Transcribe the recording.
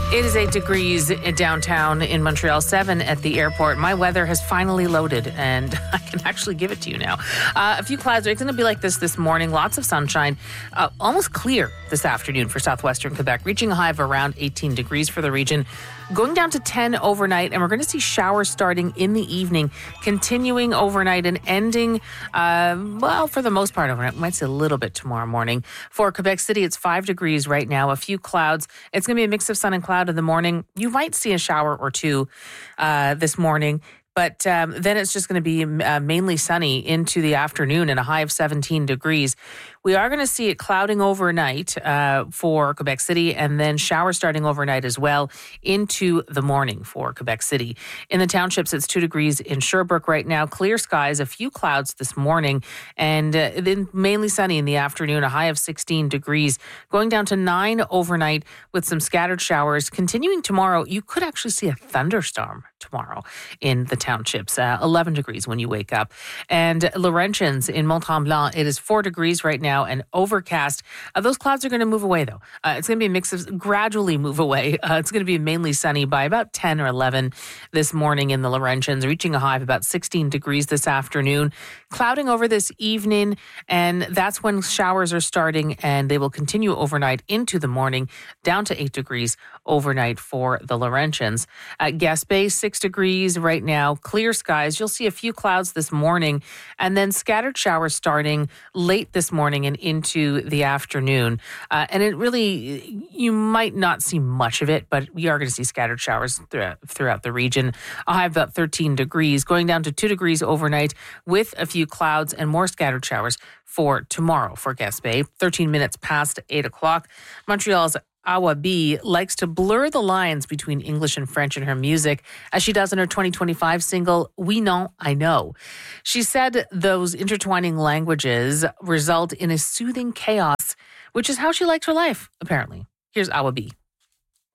It is 8 degrees in downtown in Montreal, 7 at the airport. My weather has finally loaded, and I can actually give it to you now. A few clouds. It's going to be like this morning. Lots of sunshine. Almost clear this afternoon for southwestern Quebec, reaching a high of around 18 degrees for the region. Going down to 10 overnight, and we're going to see showers starting in the evening, continuing overnight and ending, for the most part overnight. We might see a little bit tomorrow morning. For Quebec City, it's 5 degrees right now, a few clouds. It's going to be a mix of sun and cloud in the morning. You might see a shower or two this morning. But then it's just going to be mainly sunny into the afternoon and a high of 17 degrees. We are going to see it clouding overnight for Quebec City, and then showers starting overnight as well into the morning for Quebec City. In the townships, it's 2 degrees in Sherbrooke right now. Clear skies, a few clouds this morning, and then mainly sunny in the afternoon, a high of 16 degrees. Going down to 9 overnight with some scattered showers. Continuing tomorrow, you could actually see a thunderstorm tomorrow in the townships. 11 degrees when you wake up. And Laurentians in Mont-Tremblant, it is 4 degrees right now and overcast. Those clouds are going to move away, though. It's going to be a mix of gradually move away. It's going to be mainly sunny by about 10 or 11 this morning in the Laurentians, reaching a high of about 16 degrees this afternoon. Clouding over this evening, and that's when showers are starting, and they will continue overnight into the morning, down to 8 degrees overnight for the Laurentians. Gaspé, 6 degrees right now, clear skies. You'll see a few clouds this morning, and then scattered showers starting late this morning and into the afternoon. And it really, you might not see much of it, but we are going to see scattered showers throughout the region. A high of about 13 degrees, going down to 2 degrees overnight with a few clouds and more scattered showers for tomorrow for Gaspé. 13 minutes past 8 o'clock. Montreal's Awa B likes to blur the lines between English and French in her music, as she does in her 2025 single, Oui Non, I Know. She said those intertwining languages result in a soothing chaos, which is how she likes her life, apparently. Here's Awa B.